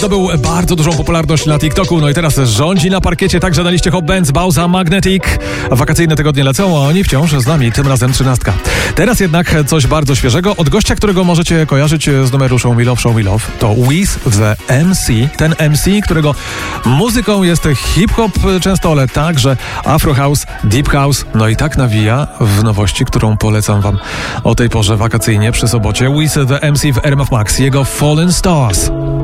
Zdobył bardzo dużą popularność na TikToku, no i teraz rządzi na parkiecie także na liście Hot Bands Bauza Magnetic. Wakacyjne tygodnie lecą, a oni wciąż z nami, tym razem 13. Teraz jednak coś bardzo świeżego od gościa, którego możecie kojarzyć z numeru Show Me Love. To Wiz the MC. Ten MC, którego muzyką jest hip-hop często, ale także Afro House, Deep House. No i tak nawija w nowości, którą polecam wam o tej porze wakacyjnie przy sobocie. Wiz the MC w RMF Max, jego Fallen Stars.